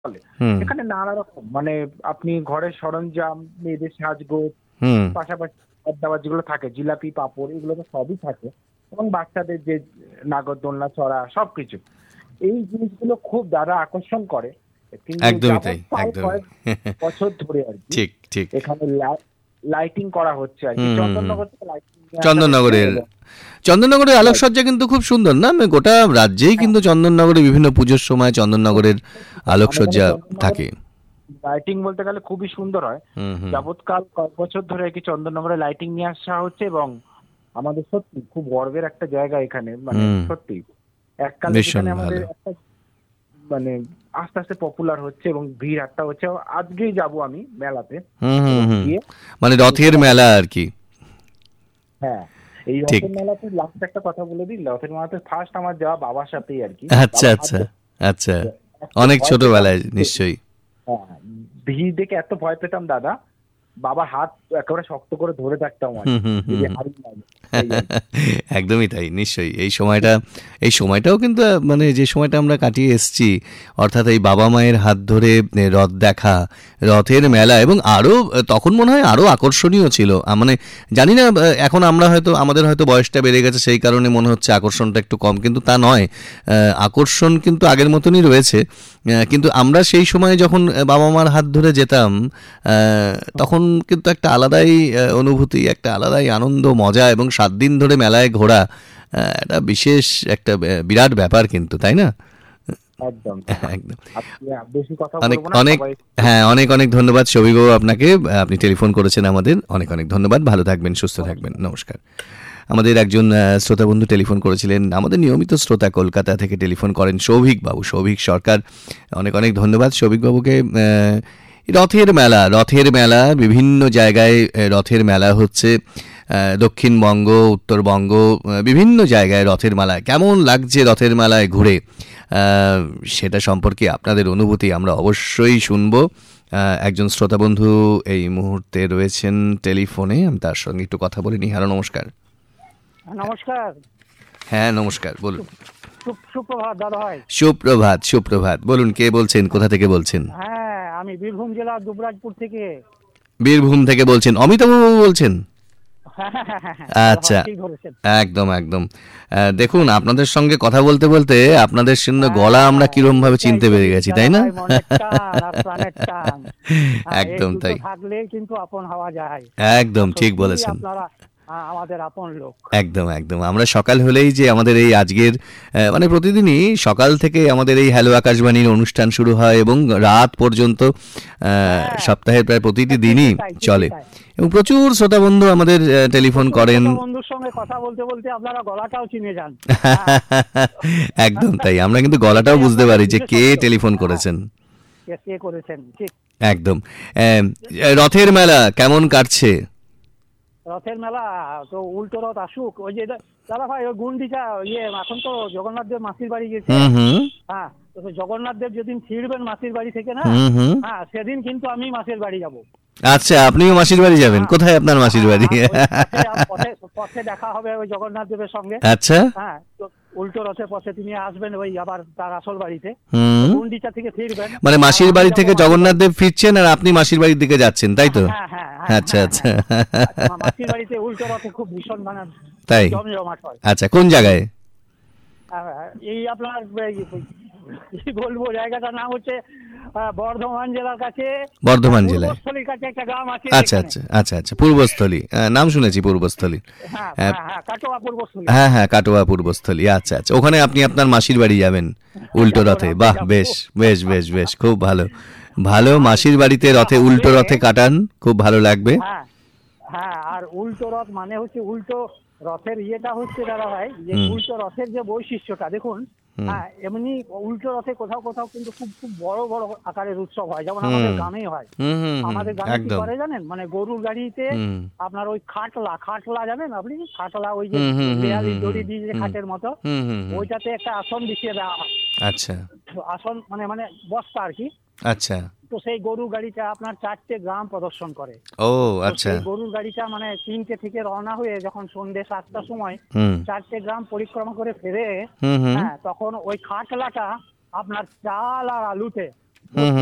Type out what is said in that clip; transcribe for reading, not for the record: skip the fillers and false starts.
বলে। হুম এখানে নানা রকম মানে আপনি ঘরের সরঞ্জাম, মেয়েদের সাজগোজ, হুম পাশাপাশি খাবার-দাবার যেগুলো থাকে জিলাপি, পাঁপড় এগুলো তো সবই থাকে এবং বাচ্চাদের যে নাগরদোলনা চড়া সবকিছু। এই জিনিসগুলো খুব দাদা আকর্ষণ করে। কিন্তু একদমই তাই, যাবৎকাল একদমই। কয়েক বছর ধরে আরকি ঠিক ঠিক। এখানে লাইটিং করা হচ্ছে আরকি। হুম হুম হুম। চন্দননগর থেকে লাইটিং নিয়ে আসা হচ্ছে চন্দননগরের এবং চন্দননগরের আলোকসজ্জা কিন্তু খুব সুন্দর না? গোটা রাজ্যেই হ্যাঁ, কিন্তু চন্দননগরে বিভিন্ন পুজোর সময় চন্দননগরের সত্যি তাই। আমাদের আলোকসজ্জা চন্দননগরে থাকে। লাইটিং বলতে গেলে খুবই সুন্দর হয়। হুম হুম যাবৎকাল কয়েক বছর ধরে আরকি চন্দননগরে লাইটিং নিয়ে আসা হচ্ছে এবং আমাদের সত্যি খুব গর্বের একটা জায়গা এখানে। মানে হুম। সত্যি। এককালে ভীষণ যেখানে আমাদের ভালো। একটা মানে আস্তে, আস্তে পপুলার হচ্ছে এবং ভিড় একটা হচ্ছে। আজকেই যাবো আমি মেলাতে হুম হুম এবং হুম। গিয়ে মানে রথের জিনিসটা মেলা আর কি। হ্যাঁ, এই ঠিক। রথের মেলাতে লাস্ট একটা কথা বলে দিই। রথের মেলাতে ফার্স্ট আমার যাওয়া বাবার সাথেই আরকি। আচ্ছা বাবার হাত আচ্ছা ধরে আচ্ছা। এত অনেক ভয় পেতাম ছোটবেলায় নিশ্চয়ই। হ্যাঁ, ভিড় দেখে এত ভয় পেতাম দাদা, বাবার হাত একেবারে শক্ত করে ধরে থাকতাম হুম আরকি। হুম যদি হুম। হারিয়ে না যাই। এই আরকি। একদমই তাই, নিশ্চয়ই। এই সময়টাও কিন্তু মানে যে সময়টা আমরা কাটিয়ে এসেছি, অর্থাৎ এই বাবা-মায়ের হাত ধরে রথ দেখা, রথের মেলা এবং আরো তখন মনে হয় আরো আকর্ষণীয় ছিল। মানে জানি না এখন আমরা হয়তো আমাদের হয়তো বয়সটা বেড়ে গেছে সেই কারণে মনে হচ্ছে আকর্ষণটা একটু কম, কিন্তু তা নয়। আকর্ষণ কিন্তু আগের মতনই রয়েছে। কিন্তু আমরা সেই সময়ে যখন বাবা-মার হাত ধরে যেতাম, তখন কিন্তু একটা আলাদাই অনুভূতি, একটা আলাদাই আনন্দ, মজা এবং ৭ দিন ধরে মেলায় ঘোরা একটা বিশেষ একটা বিরাট ব্যাপার কিন্তু, তাই না? একদম দাদা। একদম। আজকে বেশি কথা অনেক বলবো না। অনেক সবাই হ্যাঁ, অনেক অনেক ধন্যবাদ শফিকবাবু আপনাকে। আপনি টেলিফোন করেছেন আমাদের। অনেক অনেক ধন্যবাদ। ভালো থাকবেন, সুস্থ থাকবেন। নমস্কার। আমাদের একজন শ্রোতা বন্ধু টেলিফোন করেছিলেন। আমাদের নিয়মিত শ্রোতা, কলকাতা থেকে টেলিফোন করেন সৌভিকবাবু, সৌভিক সরকার। অনেক অনেক ধন্যবাদ সৌভিকবাবুকে। রথের মেলা বিভিন্ন জায়গায় রথের মেলা হচ্ছে। দক্ষিণবঙ্গ, উত্তরবঙ্গ, বিভিন্ন জায়গায় রথের মেলা। কেমন লাগছে রথের মেলায় ঘুরে? সেটা সম্পর্কে আপনাদের অনুভূতি আমরা অবশ্যই শুনবো। একজন শ্রোতা বন্ধু এই মুহূর্তে রয়েছেন টেলিফোনে। আমি তার সঙ্গে একটু কথা বলে নিই। হ্যালো, নমস্কার। নমস্কার। হ্যাঁ, নমস্কার, বলুন। সুপ্রভাত দাদা ভাই। সুপ্রভাত, সুপ্রভাত। বলুন, কে বলছেন, কোথা থেকে বলছেন? হ্যাঁ, আমি বীরভূম জেলা দুবরাজপুর থেকে। বীরভূম থেকে বলছেন? অমিতাভবাবু বলছেন? হ্যাঁ, দাদা ভাই আচ্ছা, ঠিক ধরেছেন। একদম একদম। দেখুন, আপনাদের সঙ্গে কথা বলতে বলতে আপনাদের শূন্য গলা আমরা হ্যাঁ, কিরম ভাবে এটাই চিনতে তো পেরে গেছি, দাদা তাই না? ভাই, মনের টান আর প্রাণের টান। হ্যাঁ, এই একদম দুটো তাই, থাকলেই কিন্তু আপন হওয়া যায়। একদম আর ঠিক সত্যি বলেছেন। আপনারা আমাদের আপন লোক। একদম একদম। আমরা সকাল হলেই যে আমাদের এই আজকের মানে প্রতিদিনই সকাল থেকে আমাদের এই হ্যালো আকাশবাণীর অনুষ্ঠান শুরু হয় এবং রাত পর্যন্ত হ্যাঁ, সপ্তাহের প্রায় প্রতিটি ঠিকই দিনই তাই, ঠিকই চলে তাই। এবং প্রচুর শ্রোতা বন্ধু আমাদের টেলিফোন প্রচুর করেন। ছোট বন্ধুর সঙ্গে কথা বলতে বলতে আপনারা গলাটাও চিনে যান। হ্যাঁ, একদম তাই, আমরা কিন্তু গলাটাও এটাই বুঝতে আপনাদের পারি যে কে বিশেষত্ব। টেলিফোন হ্যাঁ, করেছেন। কে করেছেন ঠিক। একদম। আহ, রথের মেলা কেমন কাটছে? রথের মেলা তো উল্টো রথ আসুক। ওই যে দাদা ভাই, ওই গুন্ডিচা এখন তো জগন্নাথ দেব মাসির বাড়ি গেছে। হুম হুম হ্যাঁ, তো জগন্নাথ দেব যেদিন ফিরবেন মাসির বাড়ি থেকে না, হুম হুম। হ্যাঁ সেদিন কিন্তু আমি মাসির বাড়ি যাব। আচ্ছা, আপনিও মাসির বাড়ি যাবেন? হ্যাঁ কোথায় আপনার মাসির হ্যাঁ, বাড়ি? ওই পথে পথে পথে দেখা হবে ওই জগন্নাথ দেবের সঙ্গে। আচ্ছা। হ্যাঁ, তো উল্টো রথের পথে তিনি আসবেন ওই আবার তার আসল বাড়িতে। তো হুম। গুন্ডিচা থেকে ফিরবেন মানে আর মাসির আমি বাড়ি যাব থেকে মাসির জগন্নাথ বাড়ি। দেব ফিরছেন আর আপনি মাসির বাড়ির দিকে যাচ্ছেন, তাই তো? হ্যাঁ হ্যাঁ হ্যাঁ আচ্ছা হ্যাঁ আচ্ছা। হ্যাঁ। মাসির বাড়িতে উল্টো রথে খুব ভীষণ মানে তাই? জমজমাট হয়। আচ্ছা, কোন জায়গায়? এই আপনার কি বলবো, জায়গাটার নাম হচ্ছে বর্ধমান জেলার কাছে, বর্ধমান জেলায়? পূর্বস্থলীর কাছে একটা গ্রাম আছে আচ্ছা এখানে। আচ্ছা আচ্ছা আচ্ছা, পূর্বস্থলী। নাম শুনেছি পূর্বস্থলী। হ্যাঁ হ্যাঁ হ্যাঁ হ্যাঁ, কাটোয়া পূর্বস্থলী। হ্যাঁ হ্যাঁ, কাটোয়া পূর্বস্থলী। আচ্ছা আচ্ছা, ওখানে আপনি আপনার মাসির বাড়ি যাবেন উল্টো যাবো রথে? রথে বাহ, যাবো। বেশ বেশ বেশ বেশ, খুব ভালো। ভালো, আর মাসির বাড়িতে যেটা রথে হবে, উল্টো রথে কাটান, খুব ভালো লাগবে। হ্যাঁ হ্যাঁ, আর উল্টো রথ মানে হচ্ছে উল্টো রথের ইয়েটা হচ্ছে দাদা ভাই, যে হুম উল্টো রথের যে বৈশিষ্ট্যটা দেখুন। হুম হ্যাঁ, এমনি উল্টো রথে কোথাও কোথাও কিন্তু খুব খুব বড় বড় আকারের উৎসব হয়, যেমন আমাদের হুম গ্রামেই হয়। হুম হুম হুম, আমাদের গ্রামে কি একদম। করে জানেন, মানে গরুর গাড়িতে হুম আপনার ওই খাটলা খাটলা জানেন আপনি, খাটলা ওই যে হুম হুম হুম লেয়ালি হুম দড়ি দিয়ে যে হুম খাটের মতো, হুম হুম হুম। ওইটাতে একটা আসন বিছিয়ে দেওয়া হয়। আচ্ছা আসন মানে মানে বস্তা আর কি। আচ্ছা। তো সেই গরুর গাড়িটা আপনার 4টে গ্রাম প্রদর্শন করে। ও তো আচ্ছা। সেই গরুর গাড়িটা মানে 3টে থেকে রওনা হয়ে যখন সন্ধ্যে 7টার সময় হুম 4টে গ্রাম পরিক্রমা করে ফেরে, হুম হুম হ্যাঁ তখন ওই খাটলাটা আপনার চাল আর আলুতে হুম